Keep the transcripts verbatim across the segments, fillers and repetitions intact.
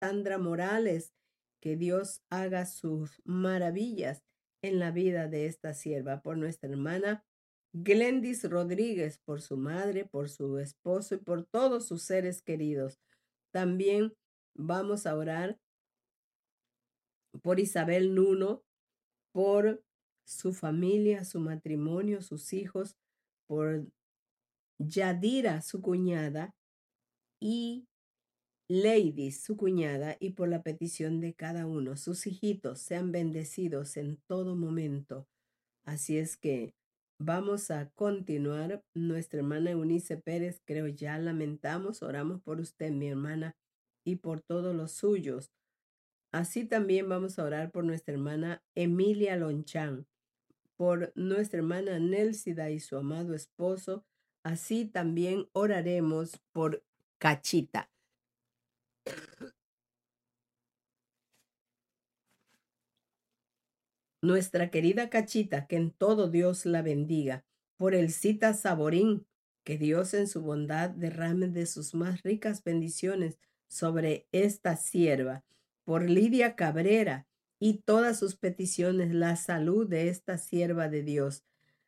Sandra Morales, que Dios haga sus maravillas en la vida de esta sierva, por nuestra hermana Glendis Rodríguez, por su madre, por su esposo y por todos sus seres queridos. También vamos a orar por Isabel Nuno, por su familia, su matrimonio, sus hijos, por Yadira, su cuñada, y Lady, su cuñada, y por la petición de cada uno. Sus hijitos sean bendecidos en todo momento. Así es que vamos a continuar. Nuestra hermana Eunice Pérez, creo ya lamentamos, oramos por usted, mi hermana, y por todos los suyos. Así también vamos a orar por nuestra hermana Emilia Lonchán, por nuestra hermana Nelsida y su amado esposo. Así también oraremos por Cachita. Nuestra querida Cachita, que en todo Dios la bendiga. Por el Cita Saborín, que Dios en su bondad derrame de sus más ricas bendiciones sobre esta sierva. Por Lidia Cabrera y todas sus peticiones, la salud de esta sierva de Dios.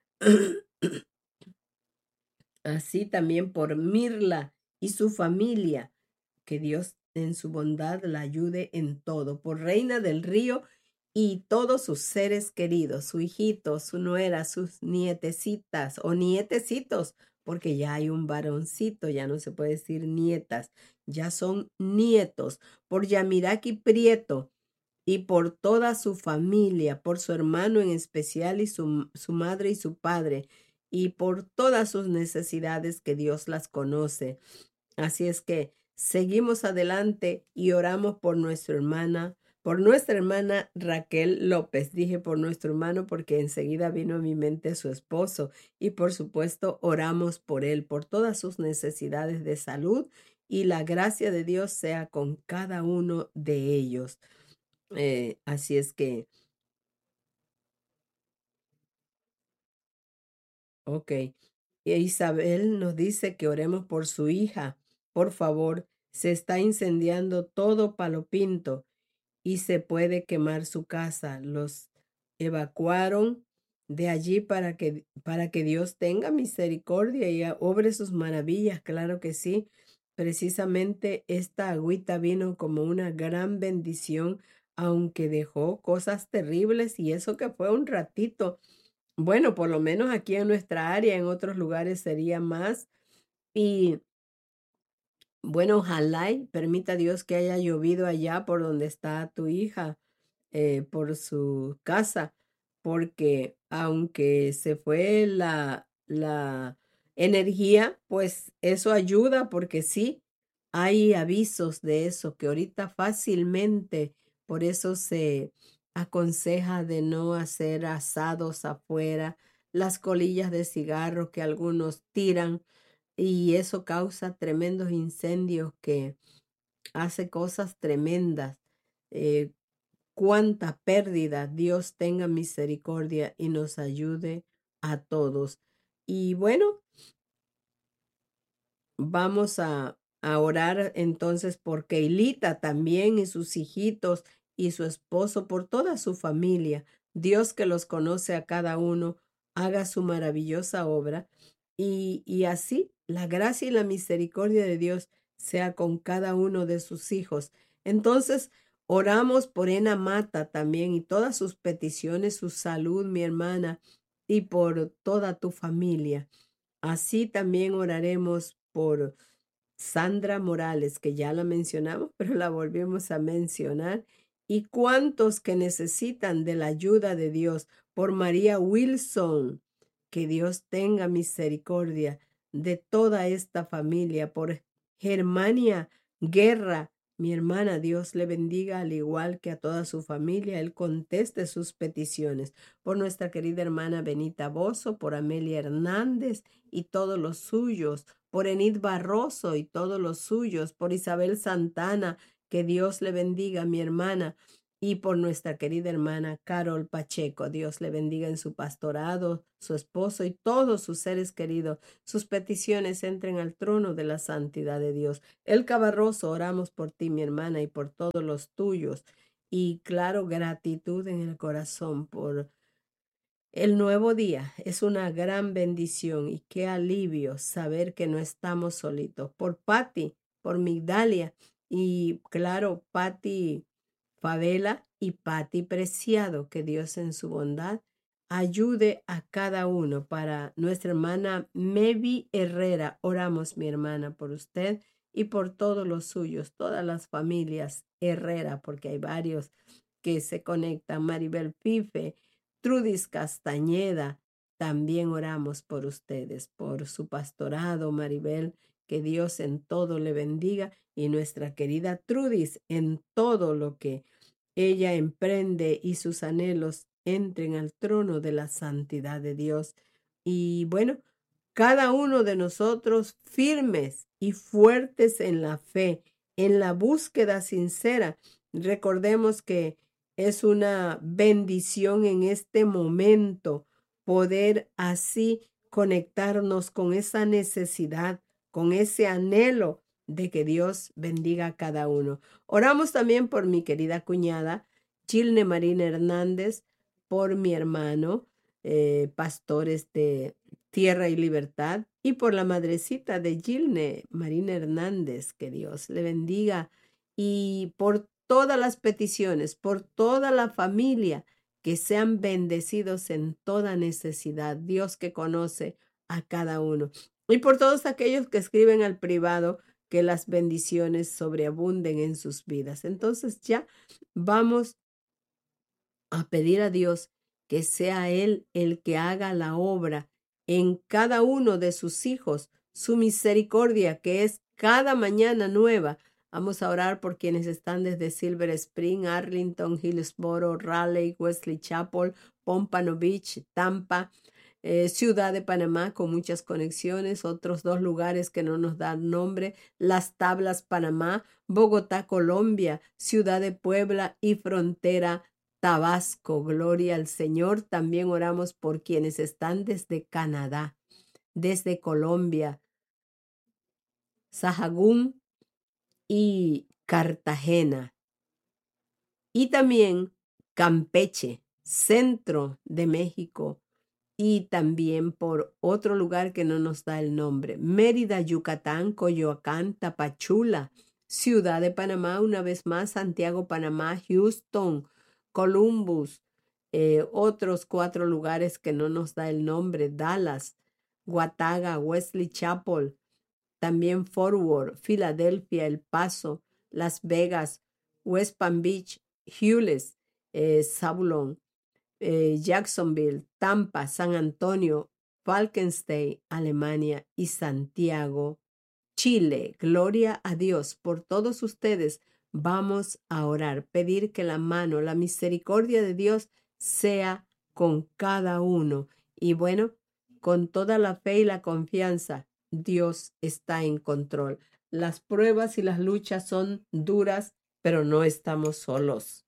Así también por Mirla y su familia, que Dios en su bondad la ayude en todo. Por Reina del Río y todos sus seres queridos, su hijito, su nuera, sus nietecitas o nietecitos, porque ya hay un varoncito, ya no se puede decir nietas, ya son nietos. Por Yamiraki Prieto y por toda su familia, por su hermano en especial y su, su madre y su padre, y por todas sus necesidades que Dios las conoce. Así es que seguimos adelante y oramos por nuestra hermana, por nuestra hermana Raquel López. Dije por nuestro hermano porque enseguida vino a mi mente su esposo, y por supuesto oramos por él, por todas sus necesidades de salud, y la gracia de Dios sea con cada uno de ellos. Eh, así es que, ok. Y Isabel nos dice que oremos por su hija. Por favor, se está incendiando todo Palo Pinto y se puede quemar su casa. Los evacuaron de allí para que, para que Dios tenga misericordia y obre sus maravillas. Claro que sí. Precisamente esta agüita vino como una gran bendición, aunque dejó cosas terribles, y eso que fue un ratito. Bueno, por lo menos aquí en nuestra área, en otros lugares sería más. Y bueno, ojalá y permita Dios que haya llovido allá por donde está tu hija, eh, por su casa, porque aunque se fue la, la energía, pues eso ayuda, porque sí, hay avisos de eso, que ahorita fácilmente, por eso se aconseja de no hacer asados afuera, las colillas de cigarro que algunos tiran, y eso causa tremendos incendios que hace cosas tremendas. Eh, cuánta pérdida. Dios tenga misericordia y nos ayude a todos. Y bueno, vamos a, a orar entonces por Keilita también y sus hijitos y su esposo, por toda su familia. Dios, que los conoce a cada uno, haga su maravillosa obra, y, y así la gracia y la misericordia de Dios sea con cada uno de sus hijos. Entonces, oramos por Ena Mata también y todas sus peticiones, su salud, mi hermana, y por toda tu familia. Así también oraremos por Sandra Morales, que ya la mencionamos, pero la volvemos a mencionar. Y cuántos que necesitan de la ayuda de Dios. Por María Wilson, que Dios tenga misericordia de toda esta familia. Por Germania Guerra, mi hermana, Dios le bendiga al igual que a toda su familia. Él conteste sus peticiones. Por nuestra querida hermana Benita Bozo, por Amelia Hernández y todos los suyos, por Enid Barroso y todos los suyos, por Isabel Santana, que Dios le bendiga, mi hermana, y por nuestra querida hermana Carol Pacheco. Dios le bendiga en su pastorado, su esposo y todos sus seres queridos. Sus peticiones entren al trono de la santidad de Dios. El Cabarroso, oramos por ti, mi hermana, y por todos los tuyos. Y claro, gratitud en el corazón por el nuevo día. Es una gran bendición y qué alivio saber que no estamos solitos. Por Patti, por Migdalia y claro, Patti Favela y Patti Preciado, que Dios en su bondad ayude a cada uno. Para nuestra hermana Mevi Herrera, oramos, mi hermana, por usted y por todos los suyos, todas las familias Herrera, porque hay varios que se conectan. Maribel Fife, Trudis Castañeda, también oramos por ustedes, por su pastorado, Maribel, que Dios en todo le bendiga, y nuestra querida Trudis en todo lo que ella emprende y sus anhelos entren al trono de la santidad de Dios. Y bueno, cada uno de nosotros firmes y fuertes en la fe, en la búsqueda sincera. Recordemos que es una bendición en este momento poder así conectarnos con esa necesidad, con ese anhelo de que Dios bendiga a cada uno. Oramos también por mi querida cuñada Gilne Marina Hernández, por mi hermano, eh, pastores de Tierra y Libertad, y por la madrecita de Gilne Marina Hernández, que Dios le bendiga, y por todas las peticiones, por toda la familia, que sean bendecidos en toda necesidad, Dios que conoce a cada uno. Y por todos aquellos que escriben al privado, que las bendiciones sobreabunden en sus vidas. Entonces ya vamos a pedir a Dios que sea Él el que haga la obra en cada uno de sus hijos, su misericordia que es cada mañana nueva. Vamos a orar por quienes están desde Silver Spring, Arlington, Hillsboro, Raleigh, Wesley Chapel, Pompano Beach, Tampa, eh, Ciudad de Panamá, con muchas conexiones, otros dos lugares que no nos dan nombre, Las Tablas, Panamá, Bogotá, Colombia, Ciudad de Puebla y Frontera, Tabasco. Gloria al Señor. También oramos por quienes están desde Canadá, desde Colombia, Sahagún y Cartagena, y también Campeche, centro de México, y también por otro lugar que no nos da el nombre, Mérida, Yucatán, Coyoacán, Tapachula, Ciudad de Panamá, una vez más, Santiago, Panamá, Houston, Columbus, eh, otros cuatro lugares que no nos da el nombre, Dallas, Guataga, Wesley Chapel, también Fort Worth, Filadelfia, El Paso, Las Vegas, West Palm Beach, Hewlett, eh, Zabulon, eh, Jacksonville, Tampa, San Antonio, Falkenstein, Alemania y Santiago, Chile. Gloria a Dios por todos ustedes. Vamos a orar, pedir que la mano, la misericordia de Dios sea con cada uno. Y bueno, con toda la fe y la confianza, Dios está en control. Las pruebas y las luchas son duras, pero no estamos solos.